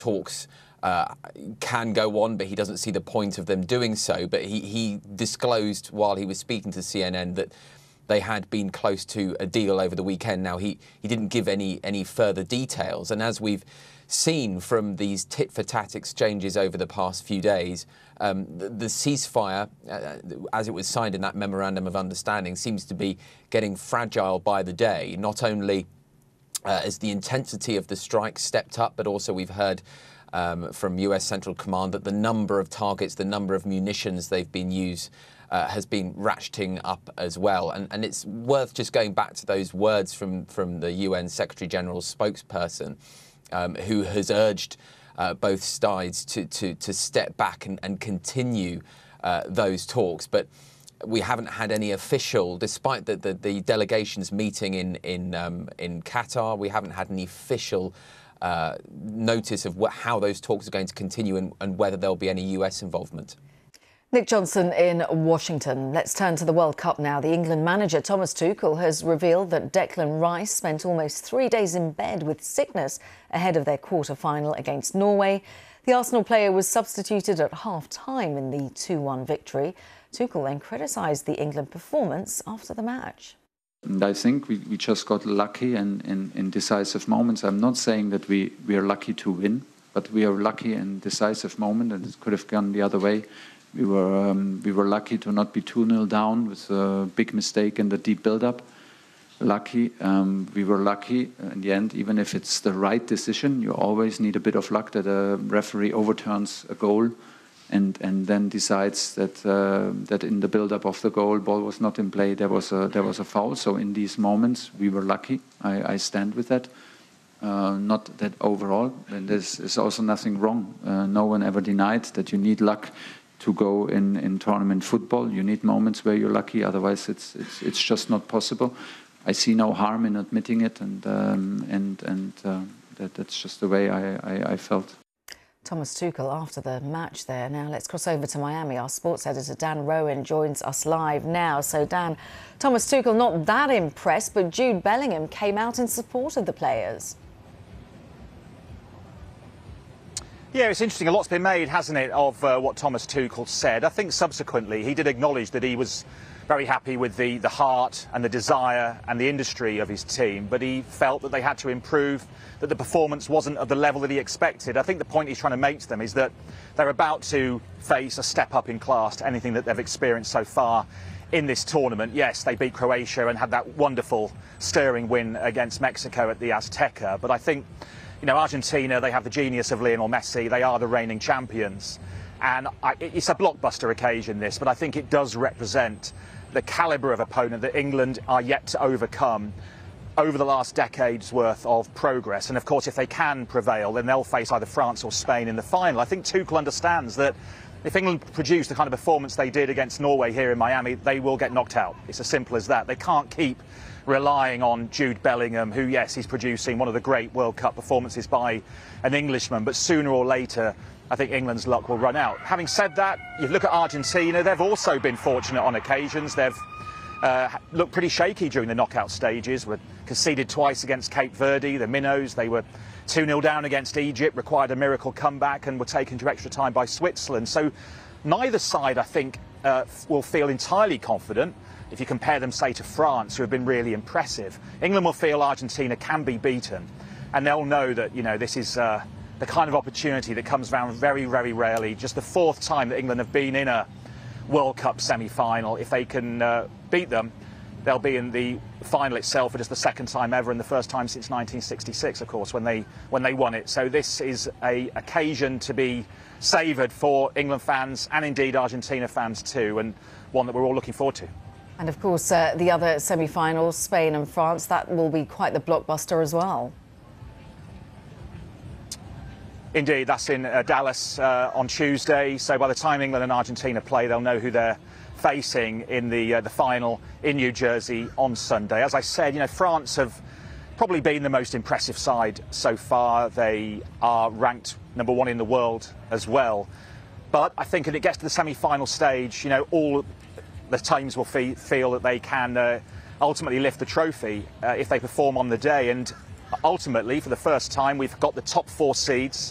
talks can go on, but he doesn't see the point of them doing so. But he disclosed while he was speaking to CNN that they had been close to a deal over the weekend. Now, he didn't give any further details. And as we've seen from these tit-for-tat exchanges over the past few days, the ceasefire, as it was signed in that memorandum of understanding, seems to be getting fragile by the day. Not only as the intensity of the strikes stepped up, but also we've heard from US Central Command that the number of targets, the number of munitions they've been used has been ratcheting up as well. And it's worth just going back to those words from the UN Secretary General's spokesperson, who has urged both sides to step back and continue those talks. But we haven't had any official, despite the delegations meeting in Qatar, we haven't had any official notice of how those talks are going to continue and whether there'll be any US involvement. Nick Johnson in Washington. Let's turn to the World Cup now. The England manager, Thomas Tuchel, has revealed that Declan Rice spent almost 3 days in bed with sickness ahead of their quarter-final against Norway. The Arsenal player was substituted at half-time in the 2-1 victory. Tuchel then criticised the England performance after the match. I think we just got lucky in decisive moments. I'm not saying that we are lucky to win, but we are lucky in decisive moment, and it could have gone the other way. We were lucky to not be 2-0 down with a big mistake in the deep build-up. Lucky, we were lucky in the end. Even if it's the right decision, you always need a bit of luck that a referee overturns a goal and then decides that that in the build-up of the goal, ball was not in play. There was a foul. So in these moments, we were lucky. I stand with that. Not that overall, and there's also nothing wrong. No one ever denied that you need luck to go in tournament football. You need moments where you're lucky, otherwise it's just not possible. I see no harm in admitting it, and that's just the way I felt. Thomas Tuchel after the match there. Now let's cross over to Miami. Our sports editor Dan Rowan joins us live now. So Dan, Thomas Tuchel not that impressed, but Jude Bellingham came out in support of the players. Yeah, it's interesting. A lot's been made, hasn't it, of what Thomas Tuchel said. I think subsequently he did acknowledge that he was very happy with the heart and the desire and the industry of his team, but he felt that they had to improve, that the performance wasn't of the level that he expected. I think the point he's trying to make to them is that they're about to face a step up in class to anything that they've experienced so far in this tournament. Yes, they beat Croatia and had that wonderful stirring win against Mexico at the Azteca, but I think, you know, Argentina, they have the genius of Lionel Messi. They are the reigning champions. And it's a blockbuster occasion, this, but I think it does represent the calibre of opponent that England are yet to overcome over the last decade's worth of progress. And of course, if they can prevail, then they'll face either France or Spain in the final. I think Tuchel understands that if England produce the kind of performance they did against Norway here in Miami, they will get knocked out. It's as simple as that. They can't keep relying on Jude Bellingham, who, yes, he's producing one of the great World Cup performances by an Englishman, but sooner or later I think England's luck will run out. Having said that, you look at Argentina, they've also been fortunate on occasions. They've looked pretty shaky during the knockout stages, were conceded twice against Cape Verde, the Minnows. They were 2-0 down against Egypt, required a miracle comeback and were taken to extra time by Switzerland. So neither side, I think, will feel entirely confident. If you compare them, say, to France, who have been really impressive, England will feel Argentina can be beaten, and they'll know that, you know, this is the kind of opportunity that comes around very, very rarely. Just the 4th time that England have been in a World Cup semi-final. If they can beat them, they'll be in the final itself for just the 2nd time ever, and the 1st time since 1966, of course, when they won it. So this is an occasion to be savoured for England fans and indeed Argentina fans too, and one that we're all looking forward to. And of course, the other semi-finals, Spain and France, that will be quite the blockbuster as well. Indeed, that's in Dallas on Tuesday. So by the time England and Argentina play, they'll know who they're facing in the final in New Jersey on Sunday. As I said, you know, France have probably been the most impressive side so far. They are ranked #1 in the world as well. But I think when it gets to the semi-final stage, you know, all the teams will feel that they can ultimately lift the trophy if they perform on the day. And ultimately, for the first time, we've got the top 4 seeds